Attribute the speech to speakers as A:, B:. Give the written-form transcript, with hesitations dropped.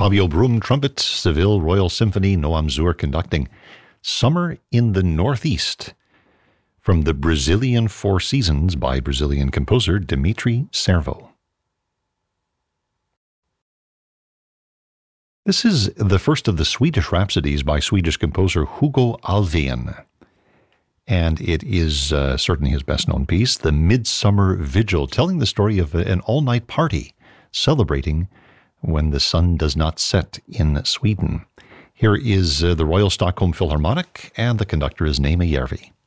A: Fabio Brum, trumpet, Seville Royal Symphony, Noam Zur conducting. Summer in the Northeast, from the Brazilian Four Seasons by Brazilian composer Dmitri Servo. This is the first of the Swedish Rhapsodies by Swedish composer Hugo Alfvén. And it is certainly his best-known piece, The Midsummer Vigil, telling the story of an all-night party celebrating when the sun does not set in Sweden. Here is the Royal Stockholm Philharmonic, and the conductor is Neeme Järvi.